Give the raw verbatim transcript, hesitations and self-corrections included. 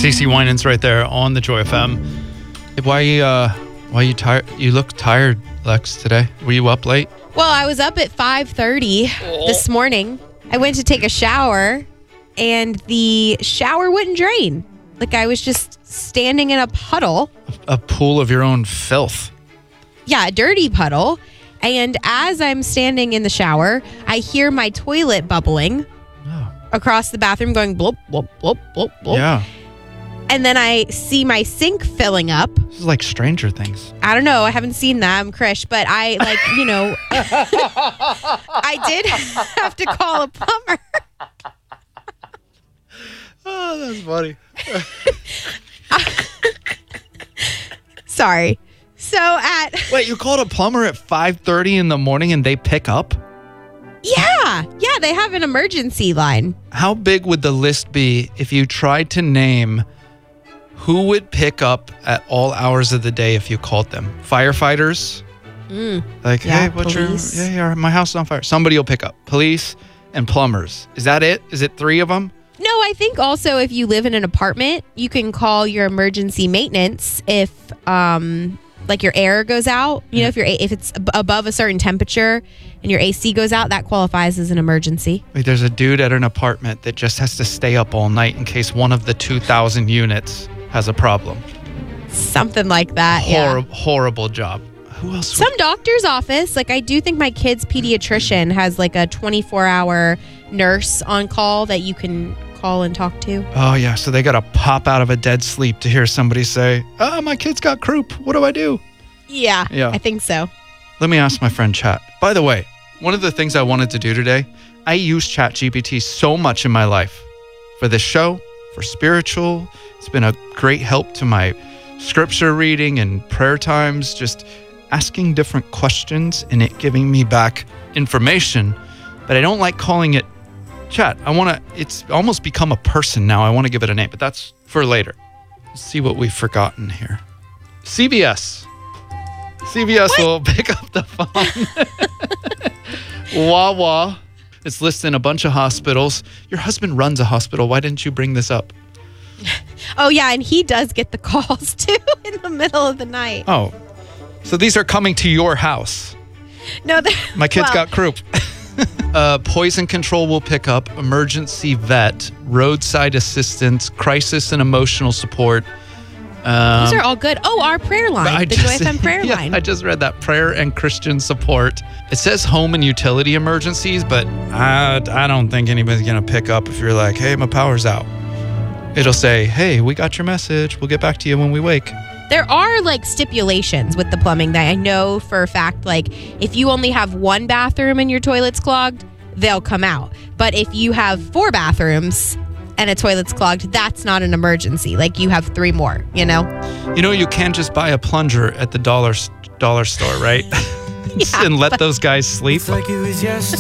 Stacey Winans right there on the Joy F M. Why you, uh, why you tired? You look tired, Lex, today. Were you up late? Well, I was up at five thirty oh. this morning. I went to take a shower, and the shower wouldn't drain. Like, I was just standing in a puddle. A pool of your own filth. Yeah, a dirty puddle. And as I'm standing in the shower, I hear my toilet bubbling oh. across the bathroom going blop, blop, blop, blop, blop. Yeah. And then I see my sink filling up. This is like Stranger Things. I don't know. I haven't seen that. I'm Krish. But I, like, you know, I did have to call a plumber. Oh, that's funny. Sorry. So at... Wait, you called a plumber at five thirty in the morning and they pick up? Yeah. Yeah, they have an emergency line. How big would the list be if you tried to name who would pick up at all hours of the day if you called them? Firefighters? Mm. Like, yeah, hey, what's police. your... Yeah, yeah, my house is on fire. Somebody will pick up. Police and plumbers. Is that it? Is it three of them? No, I think also if you live in an apartment, you can call your emergency maintenance if, um, like your air goes out. You yeah. know, if you're if it's above a certain temperature and your A C goes out, that qualifies as an emergency. Wait, there's a dude at an apartment that just has to stay up all night in case one of the two thousand units has a problem. Something like that. Horrible, yeah. horrible job. Who else? Some would... doctor's office. Like, I do think my kid's pediatrician has like a twenty-four hour nurse on call that you can call and talk to. Oh, yeah. So they got to pop out of a dead sleep to hear somebody say, oh, my kid's got croup. What do I do? Yeah, yeah, I think so. Let me ask my friend Chat. By the way, one of the things I wanted to do today, I use ChatGPT so much in my life for this show, for spiritual. It's been a great help to my scripture reading and prayer times, just asking different questions and it giving me back information. But I don't like calling it Chat. I want to, it's almost become a person now. I want to give it a name, but that's for later. Let's see what we've forgotten here. C V S. C V S what? will pick up the phone. Wawa. It's listed in a bunch of hospitals. Your husband runs a hospital. Why didn't you bring this up? Oh, yeah. And he does get the calls too in the middle of the night. Oh, so these are coming to your house. No, my kid's well, got croup. uh, poison control will pick up, emergency vet, roadside assistance, crisis and emotional support. Um, Those are all good. Oh, our prayer line, I the just, Joy F M prayer yeah, line. I just read that, prayer and Christian support. It says home and utility emergencies, but I, I don't think anybody's going to pick up if you're like, hey, my power's out. It'll say, hey, we got your message. We'll get back to you when we wake. There are like stipulations with the plumbing that I know for a fact, like if you only have one bathroom and your toilet's clogged, they'll come out. But if you have four bathrooms and a toilet's clogged, that's not an emergency. Like you have three more, you know? You know, you can't just buy a plunger at the dollar dollar store, right? Yeah, and let those guys sleep. It's like it was yesterday.